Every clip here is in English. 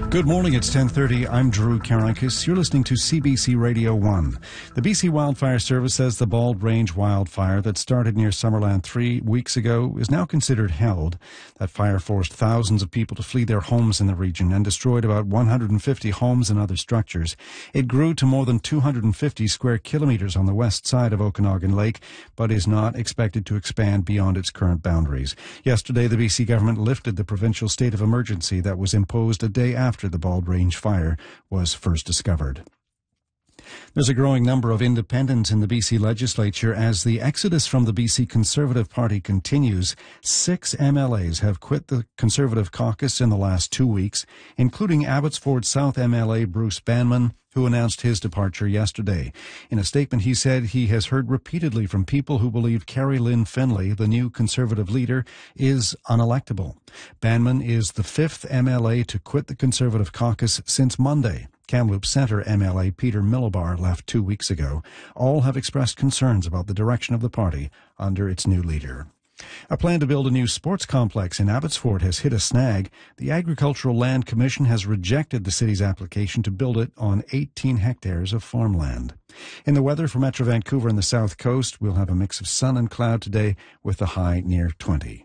Good morning, it's 10:30. I'm Drew Karakis. You're listening to CBC Radio 1. The BC Wildfire Service says the Bald Range wildfire that started near Summerland 3 weeks ago is now considered held. That fire forced thousands of people to flee their homes in the region and destroyed about 150 homes and other structures. It grew to more than 250 square kilometres on the west side of Okanagan Lake, but is not expected to expand beyond its current boundaries. Yesterday, the BC government lifted the provincial state of emergency that was imposed a day after the Bald Range fire was first discovered. There's a growing number of independents in the BC legislature as the exodus from the BC Conservative Party continues. 6 MLAs have quit the Conservative caucus in the last 2 weeks, including Abbotsford South MLA Bruce Banman, who announced his departure yesterday. In a statement, he said he has heard repeatedly from people who believe Carrie Lynn Finlay, the new Conservative leader, is unelectable. Banman is the 5th MLA to quit the Conservative caucus since Monday. Kamloops Centre MLA Peter Milobar left 2 weeks ago. All have expressed concerns about the direction of the party under its new leader. A plan to build a new sports complex in Abbotsford has hit a snag. The Agricultural Land Commission has rejected the city's application to build it on 18 hectares of farmland. In the weather for Metro Vancouver and the South Coast, we'll have a mix of sun and cloud today with the high near 20.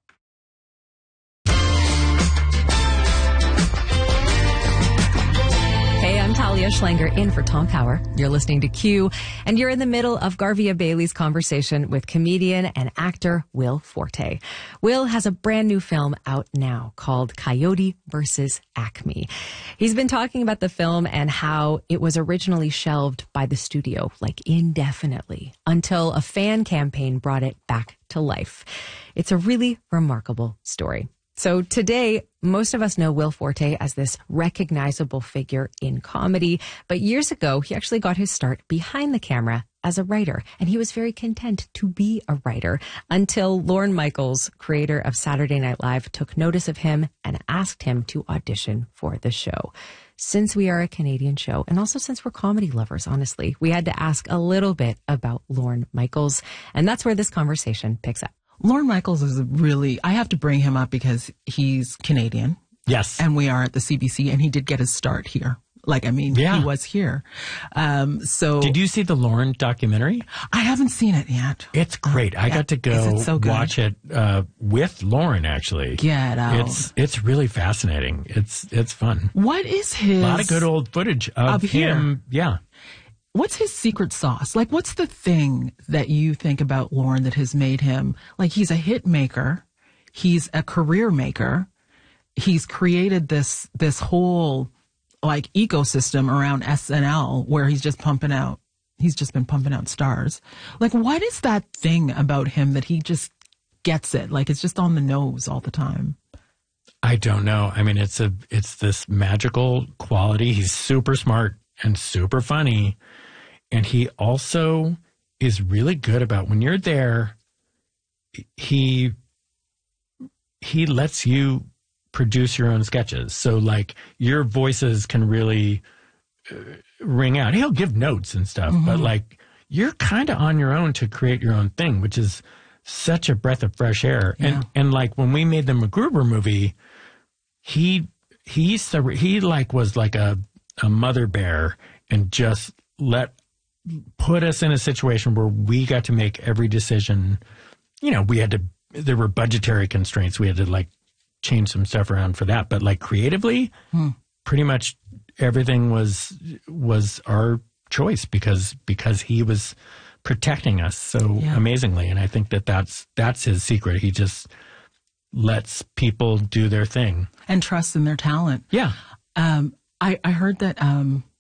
Hey, I'm Talia Schlanger in for Tom Power. You're listening to Q, and you're in the middle of Garvia Bailey's conversation with comedian and actor Will Forte. Will has a brand new film out now called Coyote vs. Acme. He's been talking about the film and how it was originally shelved by the studio, like indefinitely, until a fan campaign brought it back to life. It's a really remarkable story. So today, most of us know Will Forte as this recognizable figure in comedy, but years ago, he actually got his start behind the camera as a writer, and he was very content to be a writer until Lorne Michaels, creator of Saturday Night Live, took notice of him and asked him to audition for the show. Since we are a Canadian show, and also since we're comedy lovers, honestly, we had to ask a little bit about Lorne Michaels, and that's where this conversation picks up. Lorne Michaels is I have to bring him up because he's Canadian. Yes. And we are at the CBC, and he did get his start here. He was here. Did you see the Lorne documentary? I haven't seen it yet. It's great. I got to go watch it with Lorne, actually. Get out. It's really fascinating. It's fun. What is his... A lot of good old footage of him. Yeah. What's his secret sauce? What's the thing that you think about Lorne that has made him, he's a hit maker, he's a career maker, he's created this whole, ecosystem around SNL where he's just been pumping out stars. What is that thing about him that he just gets it? It's just on the nose all the time. I don't know. I mean, it's this magical quality. He's super smart and super funny. And he also is really good about when you're there, he lets you produce your own sketches. So your voices can really ring out. He'll give notes and stuff, but you're kind of on your own to create your own thing, which is such a breath of fresh air. Yeah. And when we made the MacGruber movie, he was like a mother bear and just put us in a situation where we got to make every decision. There were budgetary constraints. We had to change some stuff around for that. But creatively, pretty much everything was our choice because he was protecting us so amazingly. And I think that's his secret. He just lets people do their thing. And trust in their talent. Yeah. I heard that